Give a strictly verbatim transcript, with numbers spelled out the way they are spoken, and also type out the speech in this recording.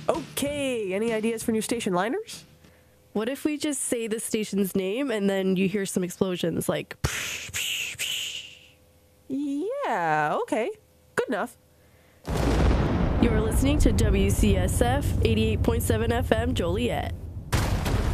Okay, any ideas for new station liners? What if we just say the station's name and then you hear some explosions like... Yeah, okay. Good enough. You're listening to W C S F eighty-eight point seven F M Joliet.